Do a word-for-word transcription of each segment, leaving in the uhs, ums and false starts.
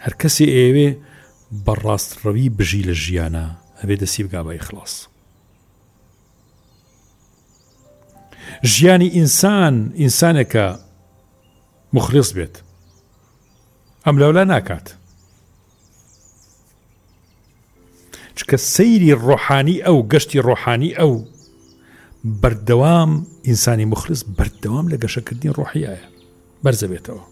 هەر کەسی ئێوێ بەڕاستڕەوی بژی لە ژیانە ئەبێ دەستی بگا بە ئیخلاص. ژیانی ئینسان ئینسانێکە مخلص بێت ئەم لەولا ناکات، چکە سەیری ڕۆحانی ئەو گەشتی ڕۆحانی ئەو بەردەوام ئینسانی مخلص بەردەوام لە گەشەکردنی ڕۆحیایە بەرزە بێتەوە.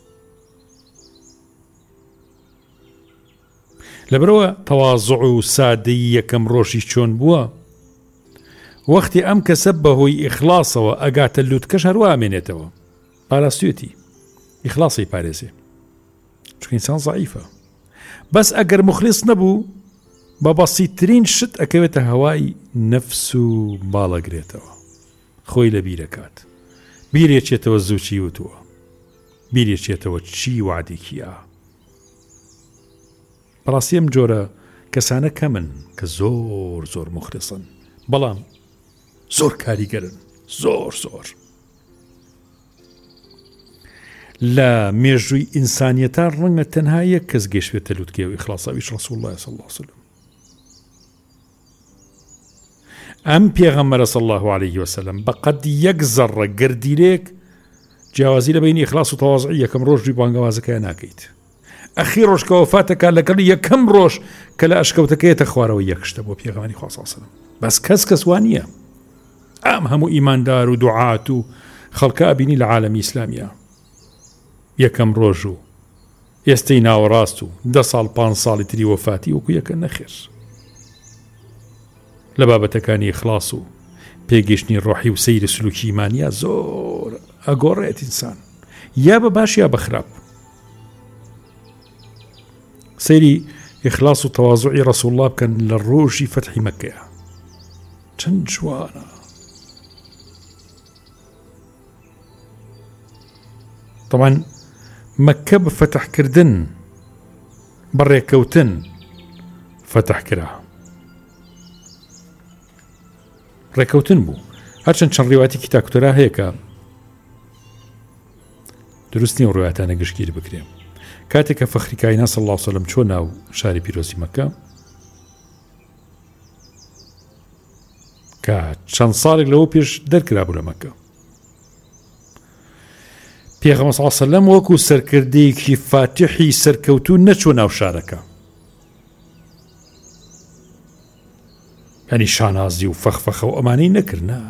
لەبەرەوە تەواضع و سادەیی یەکەم ڕۆژی چۆن بووە، وەختی ئەم کەسە بەهۆی ئیخلاسەوە ئەگاتە لووتکەش هەروە ئامێنێتەوە، پاراستوێتی ئیخلاسی پارێزێ، چکە ئینسان زەعیفە. بەس ئەگەر مخلص نەبوو بە بەسیترین شت ئەکەوێتە هەوای نەفس و باڵەگرێتەوە، خۆی لە بیرەکات، بیرێکێتەوە زووچی وتووە، بیرێکێتەوە چی وعدێکیە. بەڕاستی ئەم جۆرە کەسانە کەمن کە زۆر زۆر مخلصن، بەڵام زۆر کاریگەرن، زۆر زۆر. لە مێژووی ئینسانیەتە ڕەنگە تەنها یەک کەس گەیشتێتە لووتکێ و ئیخلاساویش ڕەسوڵ الله صلی الله علیه وسلم. ئەم پێغەمبەرە صلی الله علیه وسلم بەقەد یەک زەڕە گردیرێک جیاوازی لە بینی ئیخلاس و تەواضع یەکەم ڕۆژی بانگەوازەکەیان ناکەیت. ئەخی ڕۆژ کە وەفاتەکە لەگەڵ یەکەم ڕۆژ کە لە ئەشکەوتەکەیەتە خوارەوە یەکشتە بۆ پێغەمبەری خوا صلی الله علیه وسلم. بەس کەس کەس وان نییە. ئەم هەموو ئیماندار و دوعات و خەڵکە ئەبینی لە عالەمی ئیسلامیە یەکەم ڕۆژ و ئێستەی ناوەڕاست و دە ساڵ پانز ساڵی تری وەفاتی وەکو یەکە نەخێر. لە بابەتەکانی ئیخلاس و پێگەیشتنی ڕۆحی و سەیری سلوکی ئیمانیە زۆر ئەگۆڕێت ئینسان، یا بە باش یا بە خراپ. سەیری ئیخلاس و تەواضعی ڕەسوڵ الله بکەن لە ڕۆژی فەتحی مەککەیە، چەند جوانە. طبعا مەککە بە فەتحکردن بەڕێکەوتن فەتح کرا، ڕێکەوتن بوو. هەرچەند چەند ڕێواتی کتاکتۆرا هەیە کە دروست نییە ڕێواتانە گشتگیر بکرێن. کاتێک کە فەخری کائینات صلی الله علیه وسلم چۆ ناو شاری پیرۆزی مەککە کە چەند ساڵێک لەوە پێش دەرکرا بوو لە مەککە، پێغەمبەر صلی الله علیه وسلم وەکو سەرکردەیەکی فاتحی سەرکەوتوو نەچوە ناو شارەکە، ینی شانازی و فەخفەخە و ئەمانەی نەکردنا،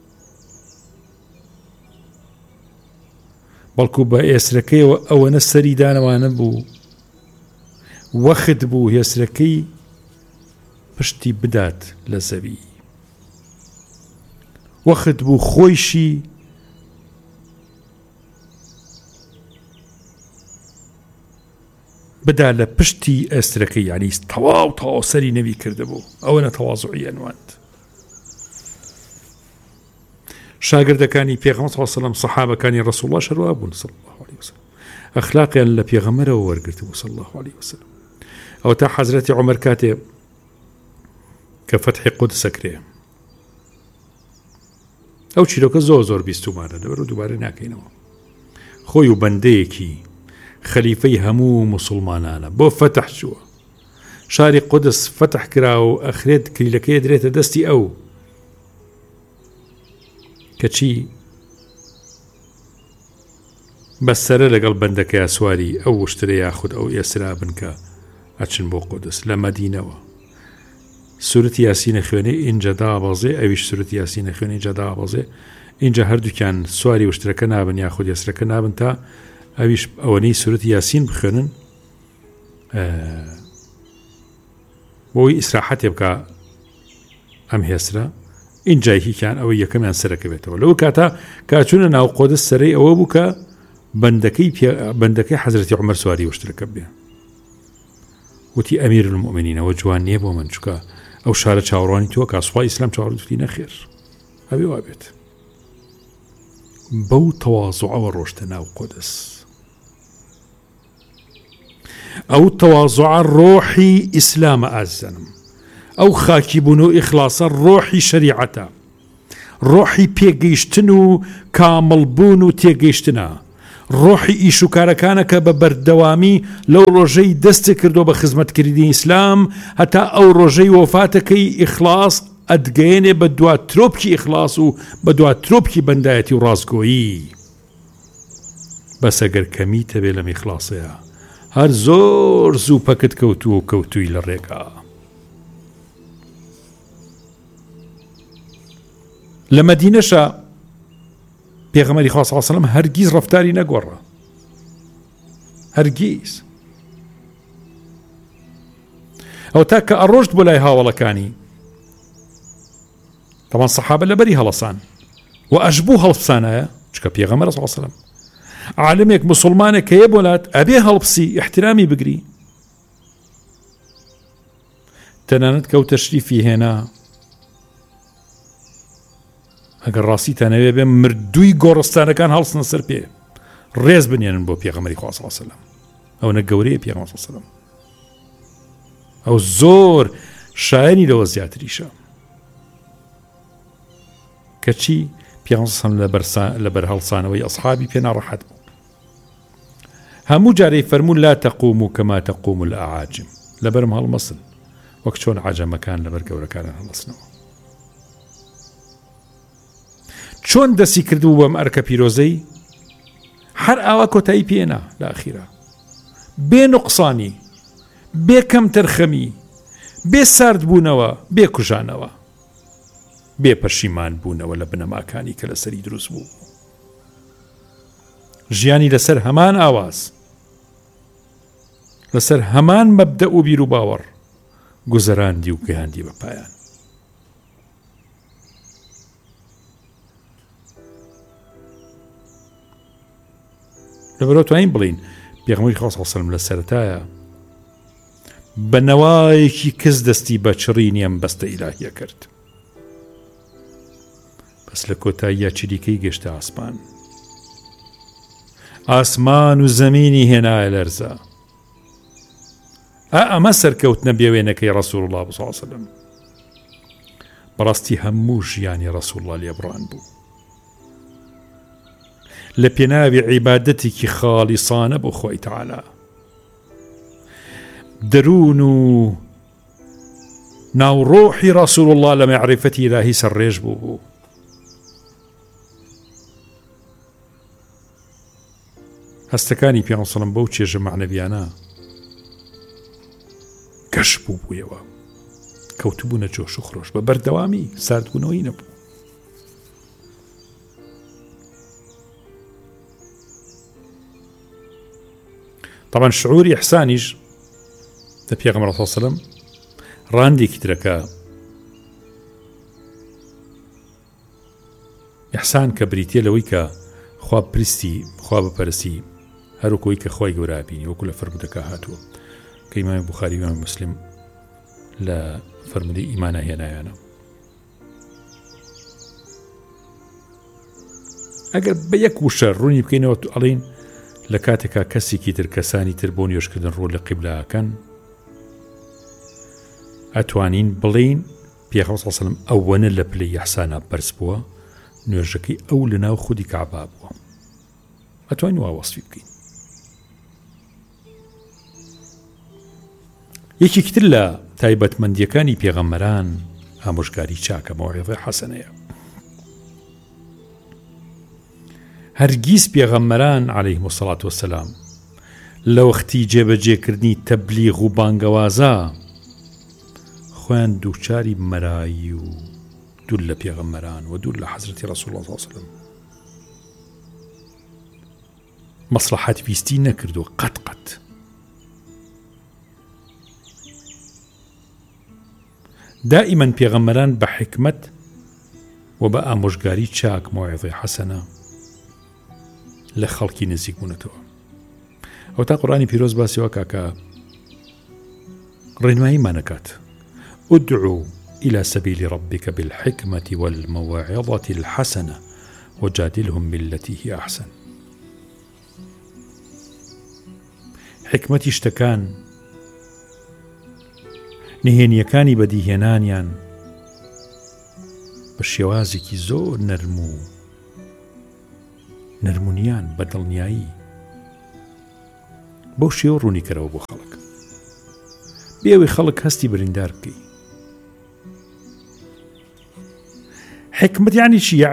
بەڵکو بە ئێسرەکەیەوە ئەوەنە سەری دانەوانە بوو، وەخت بوو هێسرەکەی پشتی بدات لە زەوی، وەخت بوو خۆیشی بدا لە پشتی ئێسرەکەی، یعنی تەواو تەواو سەری نەوی کرده بوو. ئەوەنە تەواضعی ئەنواند. شاگردەکانی پێغەمبەر صلی الله علیه وسلم سەحابەکانی ڕەسوڵ الله شەروە بوون صلی الله علیه وسلم، ئەخلاقیان لە پێغەمبەرەوە وەرگرت بوو صلی الله علیه وسلم. ئەو تا حەزرەتی عومەر کاتێ کە فەتحی قودس ئەکرێ، ئەو چیرۆکە زۆر زۆر بیستومانە، لەبەرەوە دووبارە ناکەینەوە. خۆی و بەندەیەکی خەلیفەی هەموو موسڵمانانە بۆ فەتح چووە، شاری قودس فەتح کرا و ئەخرێت کلیلەکەی درێتە دەستی ئەو کەچی بەسەرە لەگەڵ بەندەکەی سواری ئەو وشترە یاخود ئەو ئێسرا بن کە ئەچن بۆ قودس لە مەدینەوە. سورەتی یاسینە خوێنێ ئینجا دابەزێ، ئەویش سورەتی یاسینە خوێنێ ئینجا دابەزێ. ئینجا هەردووکیان سواری وشترەکە نابن یاخود ئێسرەکە نابن تا ئەویش ئەوەنەی سورەتی یاسین بخوێنن بۆی ئیسراحەتێ بکە ئەم هێسرە. ئینجای هیچیان ئەوەی یەکەمیان سەرەکە بێتەوە. لەو کاتە کاچوونە ناو قودس سەرەی ئەوە بوو کە بەندەکەی بەندەکەی حەزرەتی عومەر سواری وشترەکە بێ. وتی ئەمیر المؤمنینەوە جوان نییە بۆ من، چکە ئەو شارە چاوەڕوانی تۆ کە سوپای ئیسلام چاوەڕوانی نەخێر ئەبێ وا بێت. بەو تەواضعەوە ڕۆشتە ناو قودس. ئەو تەواضعە ڕۆحی ئیسلامە ئازیزانم، ئەو خاکی بوون و ئیخلاسە ڕۆحی شەریعەتە، ڕۆحی پێگەیشتن و کامڵبوون و تێگەیشتنە، ڕۆحی ئیش و کارەکانەکە بە بەردەوامی لەو ڕۆژەی دەستی کردو بە خزمەتکردنی ئیسلام هەتا ئەو ڕۆژەی وەفاتەکەی ئیخلاص ئەدگەێنێ بە دوا ترۆپکی ئیخلاص و بە دوا ترۆپکی بەندایەتی و ڕاستگۆیی. بەس ئەگەر کەمیتە بێ لەم ئیخلاصەیە هەر زۆر زوو پەکت کەوتووە و کەوتووی لە ڕێگا. لە مەدینەشە پێغەمبەری خوا صلی الله علیه و سەلەم هەرگیز ڕەفتاری نەگۆڕا، هەرگیز. ئەو تا کە ئەڕۆشت بۆ لای هاوڵەکانی تەمان سەحابە لەبەری هەڵەسان و ئەشبوو هەڵپسانایە چکە پێغەمبەر صلی الله علیه و سەلەم عالمێک مسلمانێک کە یە بۆلات ئەبێ هەڵپسی احترامی بگری. تەنانەت کەوتە شریفی هێنا ئەگەر ڕاستیتانەوێ بێ مردووی گۆڕستانەکان هەڵسنە سەر پێ ڕێز بنێنن بۆ پێغەمبەری خوا صلی الله علیه و سەلەم. ئەو نە گەورەیە پێغەمبەر صلی الله علیه و سەلەم، ئەو زۆر شایەنی لەوە زیاتریشە. کەچی پێغەمبەر صلی الله علیه و سەلەم لەبەر هەڵسانەوەی ئەسحابی پێ ناڕەحەت بوو. هەموو جارەی فەرموون لا تەقوموا كما تقوم الأعاجم، لەبەرم هەڵمەسن وەک چۆن عەجەمەکان لەبەر گەورەکانیان هەڵمەسنەوە. چۆن دەستی کردو بەم ئەرکە پیرۆزەی هەر ئاوا کۆتایی پێنا لە ئەخیرا، بێ نوقسانی، بێ کەم تەرخەمی، بێ سارد بوونەوە، بێ کوژانەوە، بێ پەشیمان بوونەوە لە بنەماکانی کە لەسەری دروست بوو. ژیانی لەسەر هەمان ئاواز، لەسەر هەمان مەبدە و بیر و باوەڕ گوزەراندی و گەیاندی بە پایان. لەبەرەوە توانین بڵین پێغەمبەری خوا صلی الله علیه و سەلەم لە سەرەتایە بە نەوایەکی کەس دەستی بە چڕینی ئەم بەستە ئیلاهیە کرد. بەس لە کۆتاییە چریکەی گەشتە ئاسمان، ئاسمان و زەمینی هێنایە لەرزە. ئا ئەمە سەرکەوتنە بێوێنەکەی ڕەسوول الله صلی الله علیه و سەلەم. بەڕاستی هەموو ژیانی ڕەسوول الله لێبڕان بوو لە پێناوی عیبادەتێکی خاڵیسانە بۆ خۆی تەعالا. دەروون و ناوڕۆحی ڕەسوول الله لە مەعرفەتی ئیلاهی سەرڕێژ بوو بوو. هەستەکانی پێغەمبەر صلی الله علیه و سەلەم بەو چێژە معنەویانە گەش بوو بوویەوە، کەوتبوونە جۆش و خڕۆش بە بەردەوامی، ساردبوونەوەی نەبوو. طبعا شعوری إحسانیش لە پێغەمبەر صلی الله علیه و سەلەم ڕاندێکی ترەکە. ئیحسان کە بریتیە لەوەی کە خوا پرستی خوا بپەرستی هەروکۆی کە خوای گەورە بینی، وەکو لە فەرمودەکە هاتووە کە ئیمامی بوخاری و ئیمامی مسلم لە فەرمودەی ئیمانە هێنایانە. ئەگەر بە یەک وشە ڕوونی بکەینەوە ئەڵێن لە کاتێکا کەسێکی تر کەسانی تر بۆ نوێژکردن ڕوو لە قیبلاکەن ئەتوانین بڵین پێغەمبەر صلی الله علیه و سەلەم ئەوەنە لە پلەی ئیحسانە بەرز بووە نوێژەکەی ئەو لەناو خودی کەعبە بووە. ئەتوانین وا وەسفی بکەین. یەکێکی تر لە تایبەتمەندیەکانی پێغەمبەران ئامۆژگاری چاکە، مەوعیزەی حەسەنەیە. هەرگیز پێغەمبەران عەلەیهیمو السەڵاتو وەسەلام لە وەختی جێبەجێکردنی تەبلیغ و بانگەوازە خۆیان دووچاری مەرایی و دوور لە پێغەمبەران و دوور لە حەزرەتی ڕەسوول الله صلی الله علیه و سەلەم مەسلحەت ویستی نەکردو قەت قەت. دائیمەن پێغەمبەران بە حکمت و بە ئامۆژگاری چاک مەوعیزەی حەسەنە لە خەڵکی نزیک بوونەتەوە. ئەو تا قورئانی پیرۆز باسیەوە کاکە ڕێنماییمان ئەکات ادعو إلى سبيل ربك بالحكمة والموعظة الحسنة وجادلهم بالتي هي أحسن. حكمتي اشتكان نهێنیەکانی بەدیهێنانیان بە شێوازێکی زۆر نەرم و نەرمونیان بە دڵنیایی بەو شێوە ڕوونی کەرەوە بۆ خەڵک بێەوەی خەڵک هەستی بریندار بکەی. حکمت یعنی چی؟